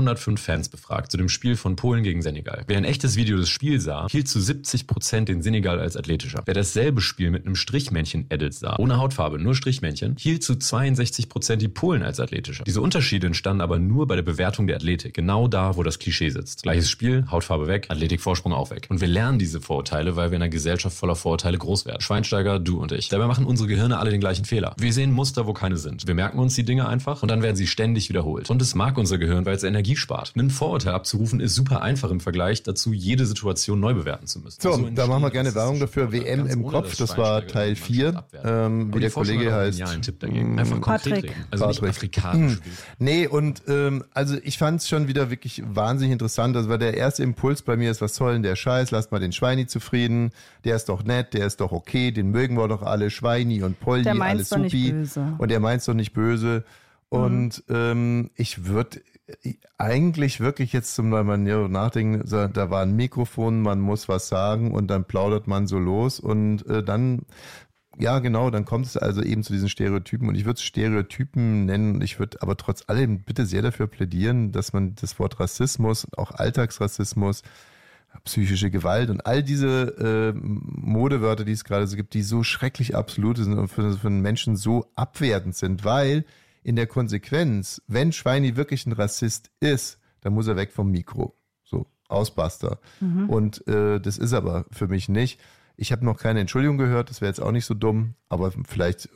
105 Fans befragt zu dem Spiel von Polen gegen Senegal. Wer ein echtes Video des Spiels sah, hielt zu 70% den Senegal als athletischer. Wer dasselbe Spiel mit einem Strichmännchen-Edit sah, ohne Hautfarbe, nur Strichmännchen, hielt zu 62% die Polen als athletischer. Diese Unterschiede entstanden aber nur bei der Bewertung der Athletik. Genau da, wo das Klischee sitzt. Gleiches Spiel, Hautfarbe weg, Athletikvorsprung auch weg. Und wir lernen diese Vorurteile, weil wir in einer Gesellschaft voller Vorurteile groß werden. Schweinsteiger, du und ich. Dabei machen unsere Gehirne alle den gleichen Fehler. Wir sehen Muster, wo keine sind. Wir merken uns die Dinge einfach und dann werden sie ständig wiederholt. Und es mag unser Gehirn, weil es Energie spart. Ein Vorurteil abzurufen ist super einfach im Vergleich dazu, jede Situation neu bewerten zu müssen. So, da machen wir gerne Werbung dafür. WM im Kopf, das war Teil 4. Wie der Kollege heißt. Tipp dagegen. Einfach konkret reden. Also nicht afrikanisch. Nee, und also ich fand es schon wieder wirklich wahnsinnig interessant. Das war der erste Impuls bei mir, ist, was soll denn der Scheiß? Lasst mal den Schweini zufrieden. Der ist doch nett, der ist doch okay, den mögen wir doch alle. Schweini und Polly, alles supi. Und der meint's doch nicht böse. Und ich würde eigentlich wirklich jetzt zum Nachdenken, da war ein Mikrofon, man muss was sagen und dann plaudert man so los und dann, ja genau, dann kommt es also eben zu diesen Stereotypen und ich würde es Stereotypen nennen. Ich würde aber trotz allem bitte sehr dafür plädieren, dass man das Wort Rassismus und auch Alltagsrassismus, psychische Gewalt und all diese Modewörter, die es gerade so gibt, die so schrecklich absolut sind und für einen Menschen so abwertend sind, weil in der Konsequenz, wenn Schweini wirklich ein Rassist ist, dann muss er weg vom Mikro. So, Ausbuster. Und das ist aber für mich nicht. Ich habe noch keine Entschuldigung gehört, das wäre jetzt auch nicht so dumm, aber vielleicht...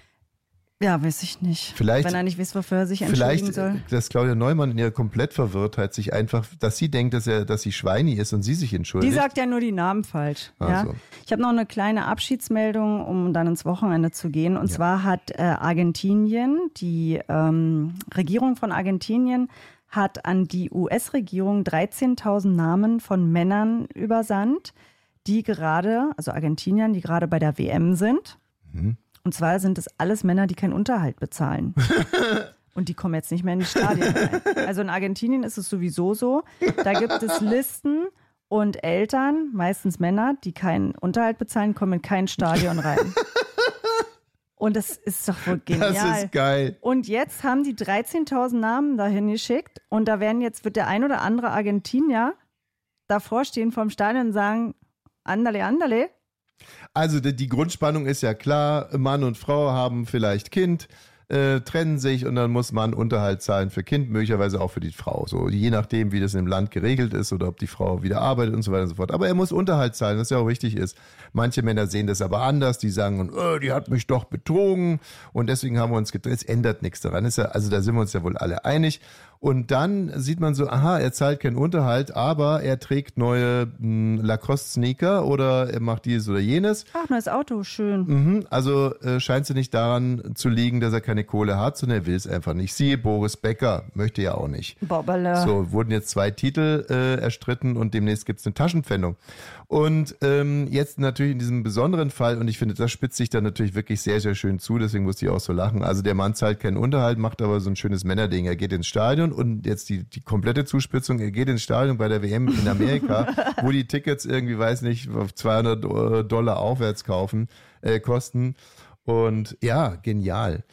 ja, weiß ich nicht. Vielleicht, wenn er nicht weiß, wofür er sich entschuldigen soll. Vielleicht, dass Claudia Neumann in ihrer Komplettverwirrtheit sich einfach, dass sie denkt, dass sie Schweini ist und sie sich entschuldigt. Die sagt ja nur die Namen falsch. Ja? So. Ich habe noch eine kleine Abschiedsmeldung, um dann ins Wochenende zu gehen. Und zwar hat Argentinien, die Regierung von Argentinien, hat an die US-Regierung 13.000 Namen von Männern übersandt, die gerade, also Argentiniern, die gerade bei der WM sind. Und zwar sind es alles Männer, die keinen Unterhalt bezahlen. Und die kommen jetzt nicht mehr in die Stadien rein. Also in Argentinien ist es sowieso so. Da gibt es Listen und Eltern, meistens Männer, die keinen Unterhalt bezahlen, kommen in kein Stadion rein. Und das ist doch wohl genial. Das ist geil. Und jetzt haben die 13.000 Namen dahin geschickt und da wird der ein oder andere Argentinier davor stehen vorm Stadion und sagen, andale, andale. Also die Grundspannung ist ja klar, Mann und Frau haben vielleicht Kind, trennen sich und dann muss Mann Unterhalt zahlen für Kind, möglicherweise auch für die Frau. So, je nachdem, wie das im Land geregelt ist oder ob die Frau wieder arbeitet und so weiter und so fort. Aber er muss Unterhalt zahlen, was ja auch wichtig ist. Manche Männer sehen das aber anders, die sagen, die hat mich doch betrogen und deswegen haben wir uns getrennt. Es ändert nichts daran. Also da sind wir uns ja wohl alle einig. Und dann sieht man so, aha, er zahlt keinen Unterhalt, aber er trägt neue Lacoste-Sneaker oder er macht dieses oder jenes. Ach, neues Auto, schön. Also scheint es nicht daran zu liegen, dass er keine Kohle hat, sondern er will es einfach nicht. Siehe Boris Becker, möchte ja auch nicht. Bobbele. So, wurden jetzt 2 Titel erstritten und demnächst gibt es eine Taschenpfändung. Und jetzt natürlich in diesem besonderen Fall, und ich finde, das spitzt sich dann natürlich wirklich sehr, sehr schön zu, deswegen musste ich auch so lachen. Also der Mann zahlt keinen Unterhalt, macht aber so ein schönes Männerding. Er geht ins Stadion und jetzt die komplette Zuspitzung, er geht ins Stadion bei der WM in Amerika, wo die Tickets irgendwie, weiß nicht, auf $200 aufwärts kosten. Und ja, genial.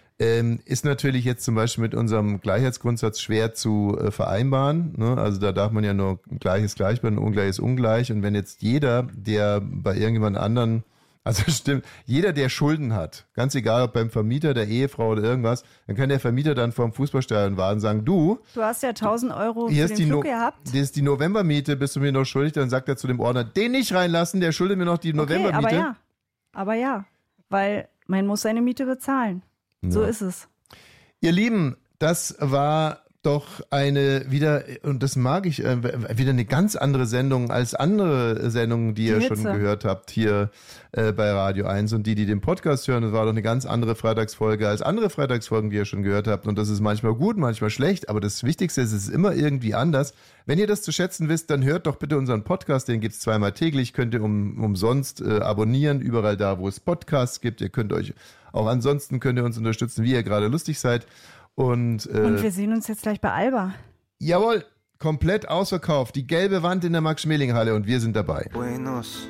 Ist natürlich jetzt zum Beispiel mit unserem Gleichheitsgrundsatz schwer zu vereinbaren. Ne? Also da darf man ja nur Gleiches gleich werden, Ungleiches ungleich. Und wenn jetzt jeder, der bei irgendjemand anderen, also stimmt, jeder, der Schulden hat, ganz egal ob beim Vermieter, der Ehefrau oder irgendwas, dann kann der Vermieter dann vor dem Fußballstadion warten und sagen, du hast ja 1.000 Euro hier für ist den Flug gehabt. Hier ist die Novembermiete, bist du mir noch schuldig? Dann sagt er zu dem Ordner, den nicht reinlassen, der schuldet mir noch die Novembermiete. Okay, aber ja, weil man muss seine Miete bezahlen. So ist es. Ihr Lieben, das war doch wieder, und das mag ich, wieder eine ganz andere Sendung als andere Sendungen, die ihr schon gehört habt hier bei Radio 1 und die den Podcast hören. Das war doch eine ganz andere Freitagsfolge als andere Freitagsfolgen, die ihr schon gehört habt. Und das ist manchmal gut, manchmal schlecht, aber das Wichtigste ist, es ist immer irgendwie anders. Wenn ihr das zu schätzen wisst, dann hört doch bitte unseren Podcast, den gibt's 2-mal täglich, könnt ihr umsonst abonnieren, überall da, wo es Podcasts gibt. Ihr könnt euch auch ansonsten könnt ihr uns unterstützen, wie ihr gerade lustig seid. Und wir sehen uns jetzt gleich bei Alba. Jawohl, komplett ausverkauft. Die gelbe Wand in der Max-Schmeling-Halle und wir sind dabei. Buenos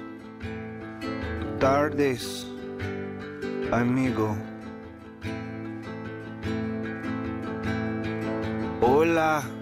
tardes, amigo. Hola,